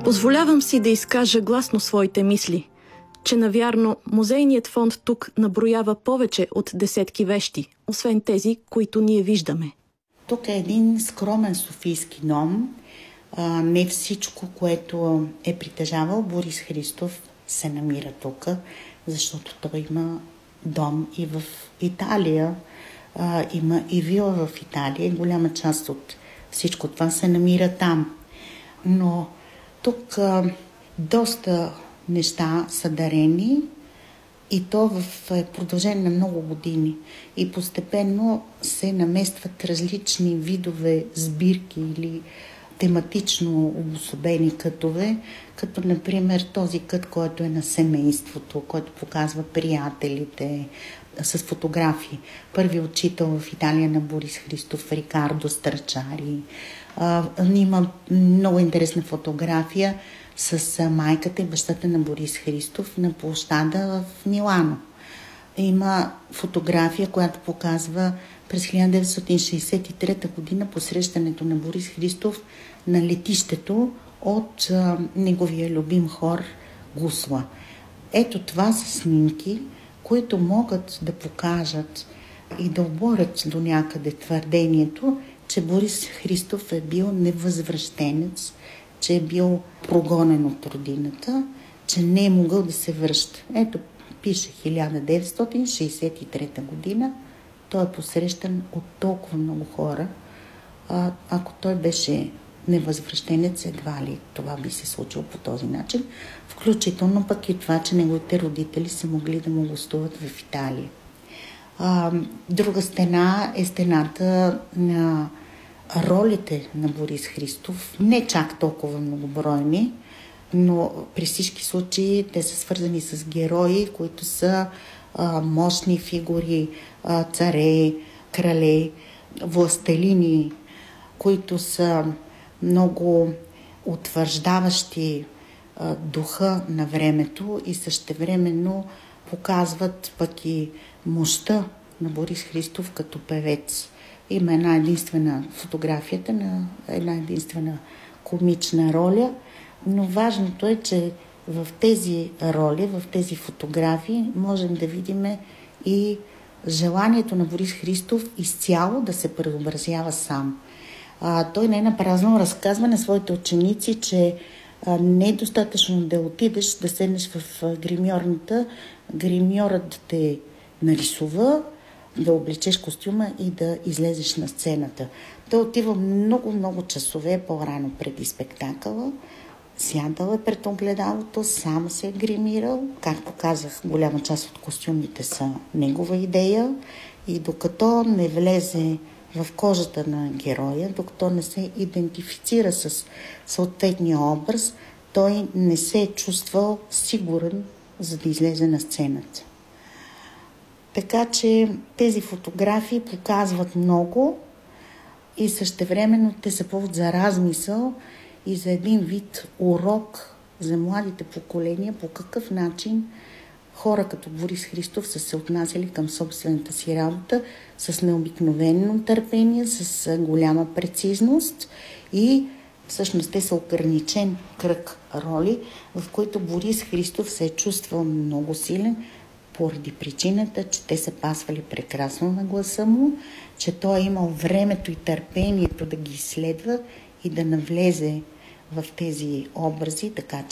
Позволявам си да изкажа гласно своите мисли, че навярно музейният фонд тук наброява повече от десетки вещи, освен тези, които ние виждаме. Тук е един скромен софийски дом. Не всичко, което е притежавал Борис Христов, се намира тук, защото той има дом и в Италия, има и вила в Италия. Голяма част от всичко това се намира там. Но тук доста неща са дарени и то в продължение на много години. И постепенно се наместват различни видове сбирки или тематично обособени кътове, като например този кът, който е на семейството, който показва приятелите с фотографии. Първи учител в Италия на Борис Христов, Рикардо Страчари. Има много интересна фотография с майката и бащата на Борис Христов на площада в Милано. Има фотография, която показва през 1963 година посрещането на Борис Христов на летището от неговия любим хор Гусла. Ето това са снимки, които могат да покажат и да оборят до някъде твърдението, че Борис Христов е бил невъзвръщенец, че е бил прогонен от родината, че не е могъл да се връща. Ето, пише 1963 година. Той е посрещан от толкова много хора. Ако той беше невъзвръщенец, едва ли това би се случило по този начин. Включително пък и това, че неговите родители са могли да му гостуват в Италия. Друга стена е стената на ролите на Борис Христов. Не чак толкова многобройни, но при всички случаи те са свързани с герои, които са мощни фигури, царе, крале, властелини, които са много утвърждаващи духа на времето и същевременно показват пък и мощта на Борис Христов като певец. Има една единствена фотографията на една единствена комична роля, но важното е, че в тези роли, в тези фотографии можем да видим и желанието на Борис Христов изцяло да се преобразява сам. Той не е напразно разказва на своите ученици, че не е достатъчно да отидеш, да седнеш в гримьорната, гримьорът да те нарисува, да облечеш костюма и да излезеш на сцената. Той отива много часове по-рано преди спектакъла, сядал е пред огледалото, сам се е гримирал. Както казах, голяма част от костюмите са негова идея и докато не влезе в кожата на героя, докато не се идентифицира с съответния образ, той не се е чувствал сигурен, за да излезе на сцената. Така че тези фотографии показват много и същевременно те са повод за размисъл и за един вид урок за младите поколения, по какъв начин хора като Борис Христов са се отнасяли към собствената си работа с необикновено търпение, с голяма прецизност и всъщност те са ограничен кръг роли, в които Борис Христов се е чувствал много силен, поради причината, че те са пасвали прекрасно на гласа му, че той е имал времето и търпението да ги изследва и да навлезе в тези образи, така